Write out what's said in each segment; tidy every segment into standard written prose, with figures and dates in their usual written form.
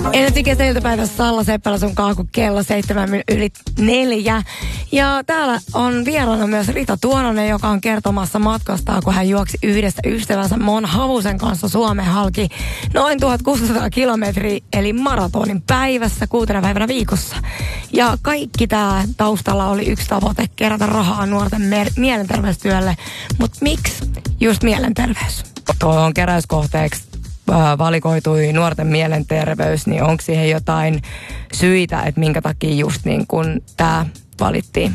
Ennätikin iltapäivässä Salla Seppälä sun kaaku kello 7:04. Ja täällä on vieraana myös Rita Tuononen, joka on kertomassa matkastaan, kun hän juoksi yhdessä ystävänsä Mon Havusen kanssa Suomen halki noin 1600 kilometriä, eli maratonin päivässä 6 päivänä viikossa. Ja kaikki tää taustalla oli yksi tavoite, kerätä rahaa nuorten mielenterveystyölle. Mutta miksi just mielenterveys? Tuohon keräyskohteeksi valikoitui nuorten mielenterveys, niin onko siihen jotain syitä, että minkä takia just niin kun tämä valittiin?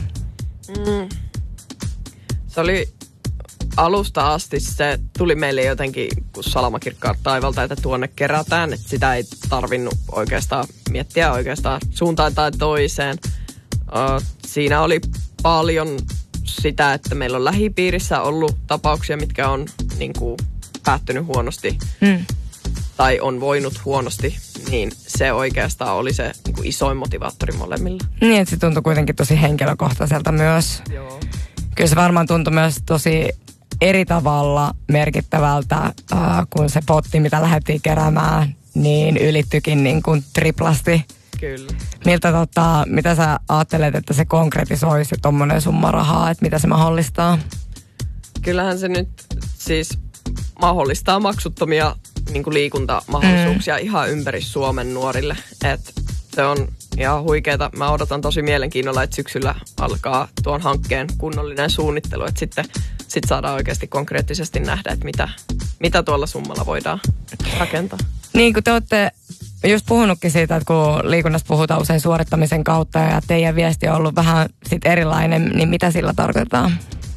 Se oli alusta asti, se tuli meille jotenkin kuin salamakirkkaat taivalta, että tuonne kerätään, että sitä ei tarvinnut oikeastaan miettiä oikeastaan suuntaan tai toiseen. Siinä oli paljon sitä, että meillä on lähipiirissä ollut tapauksia, mitkä on niin kuin päättynyt huonosti tai on voinut huonosti, niin se oikeastaan oli se niin kuin isoin motivaattori molemmilla. Niin, että se tuntui kuitenkin tosi henkilökohtaiselta myös. Joo. Kyllä se varmaan tuntui myös tosi eri tavalla merkittävältä, kun se potti, mitä lähdettiin keräämään, niin ylittyikin niin kuin triplasti. Kyllä. Mitä sä ajattelet, että se konkretisoisi tommonen summa rahaa, että mitä se mahdollistaa? Kyllähän se nyt siis mahdollistaa maksuttomia niin kuin liikuntamahdollisuuksia ihan ympäri Suomen nuorille. Et se on ihan huikeeta. Mä odotan tosi mielenkiinnolla, että syksyllä alkaa tuon hankkeen kunnollinen suunnittelu. Että sitten saadaan oikeasti konkreettisesti nähdä, että mitä tuolla summalla voidaan rakentaa. Niin kuin te olette just puhunutkin siitä, että kun liikunnasta puhutaan usein suorittamisen kautta ja teidän viesti on ollut vähän sit erilainen, niin mitä sillä tarkoittaa?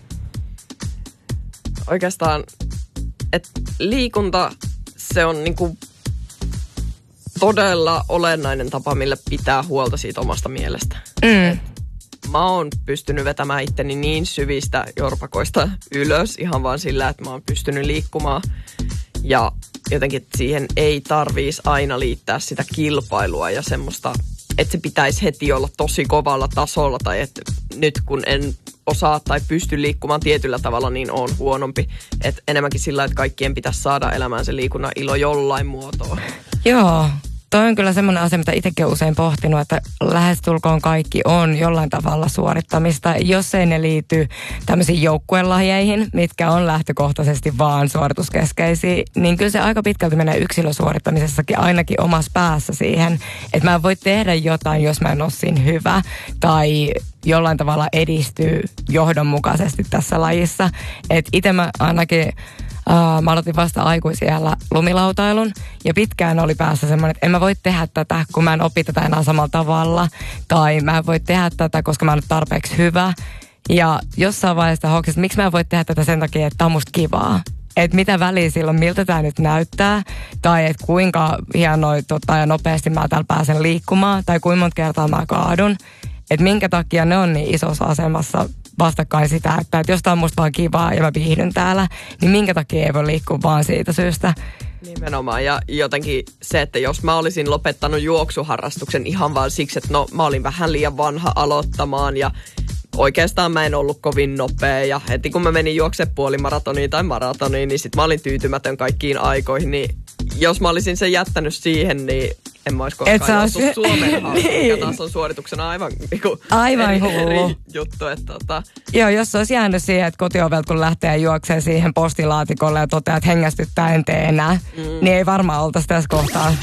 Oikeastaan, että liikunta, se on niinku todella olennainen tapa, millä pitää huolta siitä omasta mielestä. Mä oon pystynyt vetämään itteni niin syvistä jorpakoista ylös ihan vaan sillä, että mä oon pystynyt liikkumaan. Ja jotenkin siihen ei tarvitsisi aina liittää sitä kilpailua ja semmoista, että se pitäisi heti olla tosi kovalla tasolla tai että nyt kun en osaa tai pysty liikkumaan tietyllä tavalla, niin on huonompi. Että enemmänkin sillä, että kaikkien pitäisi saada elämään se liikunnan ilo jollain muotoa. Joo. Toi on kyllä semmoinen asia, mitä itsekin olen usein pohtinut, että lähestulkoon kaikki on jollain tavalla suorittamista. Jos ei ne liity tämmöisiin joukkuelajeihin, mitkä on lähtökohtaisesti vaan suorituskeskeisiä, niin kyllä se aika pitkälti menee yksilösuorittamisessakin ainakin omassa päässä siihen, että mä en voi tehdä jotain, jos mä en ole siinä hyvä tai jollain tavalla edistyy johdonmukaisesti tässä lajissa. Että itse mä ainakin mä aloitin vasta aikuisiällä lumilautailun ja pitkään oli päässä semmoinen, että en mä voi tehdä tätä, kun mä en opi tätä enää samalla tavalla. Tai mä en voi tehdä tätä, koska mä en ole tarpeeksi hyvä. Ja jossain vaiheessa hoksin, miksi mä en voi tehdä tätä sen takia, että tää on musta kivaa. Että mitä väliä silloin, miltä tää nyt näyttää. Tai että kuinka hienoa ja nopeasti mä täällä pääsen liikkumaan. Tai kuinka monta kertaa mä kaadun. Että minkä takia ne on niin isossa asemassa vastakkain sitä, että jos tää on musta vaan kivaa ja mä viihdyn täällä, niin minkä takia ei voi liikkua vaan siitä syystä. Nimenomaan. Ja jotenkin se, että jos mä olisin lopettanut juoksuharrastuksen ihan vaan siksi, että no mä olin vähän liian vanha aloittamaan ja oikeastaan mä en ollut kovin nopea. Ja heti kun mä menin juoksemaan puolimaratoniin tai maratoniin, niin sit mä olin tyytymätön kaikkiin aikoihin. Niin jos mä olisin sen jättänyt siihen, niin en mä olisi koskaan joutunut Suomeen halki, niin. Mikä taas on suorituksena aivan eri juttu. Että Joo, jos olisi jäänyt siihen, että kotiovelta kun lähtee juoksee siihen postilaatikolle ja toteaa, että hengästyttää en tee enää, niin ei varmaan oltaisi tässä kohtaa.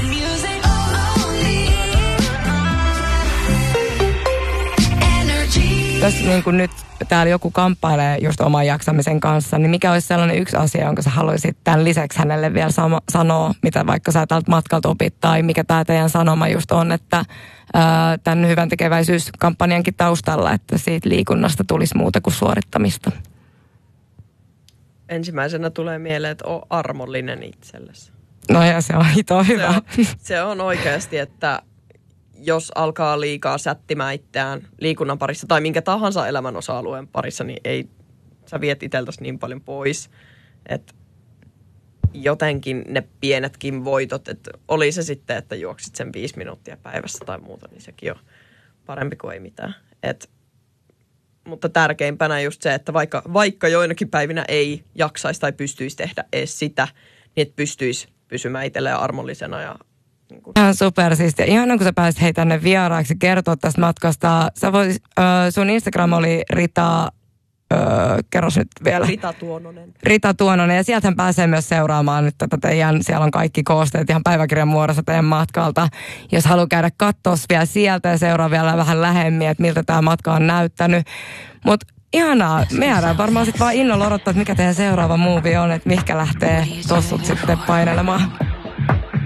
Jos niin kuin nyt täällä joku kamppailee just oman jaksamisen kanssa, niin mikä olisi sellainen yksi asia, jonka sä haluaisit tämän lisäksi hänelle vielä sanoa, mitä vaikka sä tältä matkalta opit, tai mikä tämä teidän sanoma just on, että tämän hyvän tekeväisyyskampanjankin taustalla, että siitä liikunnasta tulisi muuta kuin suorittamista? Ensimmäisenä tulee mieleen, että on armollinen itsellesi. No ja se on hito hyvä. Se on oikeasti, että jos alkaa liikaa sättimään itseään liikunnan parissa tai minkä tahansa elämän osa-alueen parissa, niin ei, sä viet itseltäsi niin paljon pois, että jotenkin ne pienetkin voitot, että oli se sitten, että juoksit sen 5 minuuttia päivässä tai muuta, niin sekin on parempi kuin ei mitään. Mutta tärkeimpänä just se, että vaikka joinakin päivinä ei jaksaisi tai pystyisi tehdä edes sitä, niin että pystyisi pysymään itselleen armollisena ja Ihan supersiistiä. Ihan kun sä pääsit hei tänne vieraaksi kertoa tästä matkasta. Sun Instagram oli Rita, kerros nyt vielä. Rita Tuononen. Ja sieltähän pääsee myös seuraamaan nyt tätä teidän, siellä on kaikki koosteet ihan päiväkirjan muodossa teidän matkalta. Jos haluaa käydä katsoa vielä sieltä ja seuraa vielä vähän lähemmin, että miltä tämä matka on näyttänyt. Mutta ihanaa. Me jäädään varmaan sitten vaan innolla odottaa, että mikä teidän seuraava movie on, että mihinkä lähtee tossut sitten painelemaan.